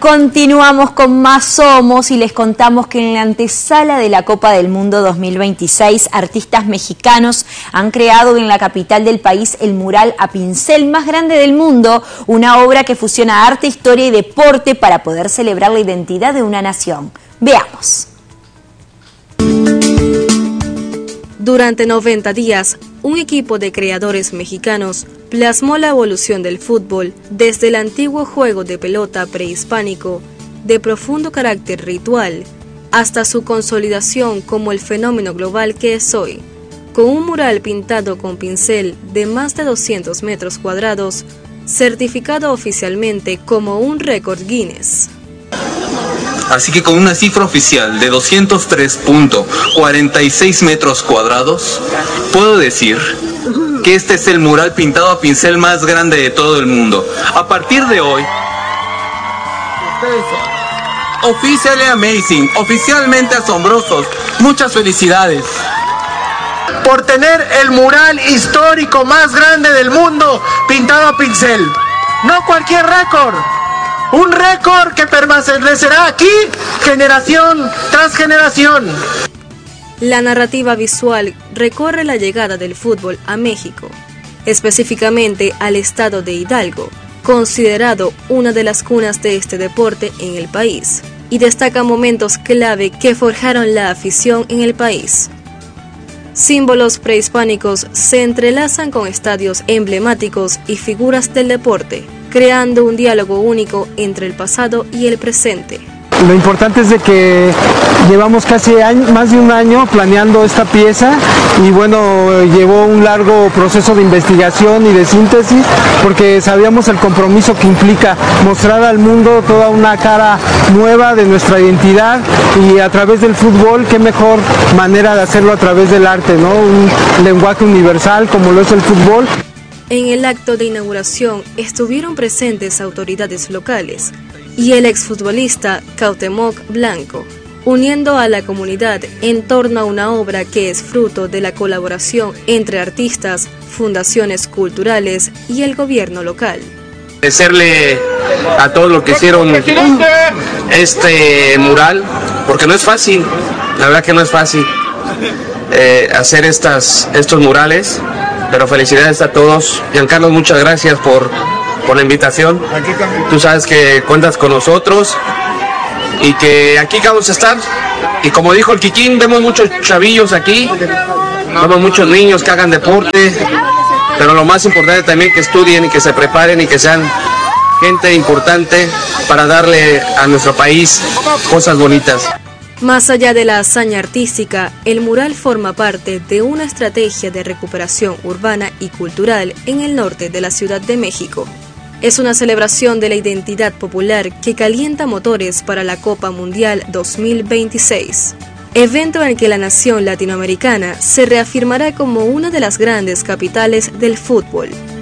Continuamos con más Somos y les contamos que en la antesala de la Copa del Mundo 2026, artistas mexicanos han creado en la capital del país el mural a pincel más grande del mundo, una obra que fusiona arte, historia y deporte para poder celebrar la identidad de una nación. Veamos. Durante 90 días, un equipo de creadores mexicanos plasmó la evolución del fútbol desde el antiguo juego de pelota prehispánico, de profundo carácter ritual, hasta su consolidación como el fenómeno global que es hoy, con un mural pintado con pincel de más de 200 metros cuadrados, certificado oficialmente como un récord Guinness. Así que con una cifra oficial de 203.46 metros cuadrados, puedo decir que este es el mural pintado a pincel más grande de todo el mundo. A partir de hoy, officially amazing, oficialmente asombrosos. Muchas felicidades. Por tener el mural histórico más grande del mundo pintado a pincel. No cualquier récord. Un récord que permanecerá aquí generación tras generación. La narrativa visual recorre la llegada del fútbol a México, específicamente al estado de Hidalgo, considerado una de las cunas de este deporte en el país, y destaca momentos clave que forjaron la afición en el país. Símbolos prehispánicos se entrelazan con estadios emblemáticos y figuras del deporte, creando un diálogo único entre el pasado y el presente. Lo importante es de que llevamos casi más de un año planeando esta pieza y bueno, llevó un largo proceso de investigación y de síntesis porque sabíamos el compromiso que implica mostrar al mundo toda una cara nueva de nuestra identidad y a través del fútbol, qué mejor manera de hacerlo a través del arte, ¿no? Un lenguaje universal como lo es el fútbol. En el acto de inauguración estuvieron presentes autoridades locales y el exfutbolista Cuauhtémoc Blanco, uniendo a la comunidad en torno a una obra que es fruto de la colaboración entre artistas, fundaciones culturales y el gobierno local. Agradecerle a todos los que hicieron este mural, porque no es fácil, la verdad que no es fácil hacer estos murales. Pero felicidades a todos. Giancarlo, muchas gracias por la invitación. Tú sabes que cuentas con nosotros y que aquí vamos a estar. Y como dijo el Kikín, vemos muchos chavillos aquí, vemos muchos niños que hagan deporte, pero lo más importante también que estudien y que se preparen y que sean gente importante para darle a nuestro país cosas bonitas. Más allá de la hazaña artística, el mural forma parte de una estrategia de recuperación urbana y cultural en el norte de la Ciudad de México. Es una celebración de la identidad popular que calienta motores para la Copa Mundial 2026, evento en el que la nación latinoamericana se reafirmará como una de las grandes capitales del fútbol.